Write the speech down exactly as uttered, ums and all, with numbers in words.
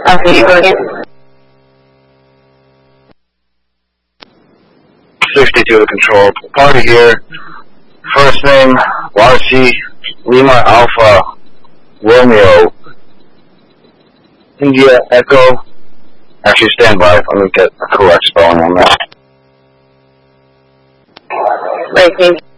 Okay, you go again. sixty-two to control. Party here. First name, Larcy, Lima Alpha, Romeo, India Echo. Actually, stand by. Let me get a correct spelling on that. Breaking.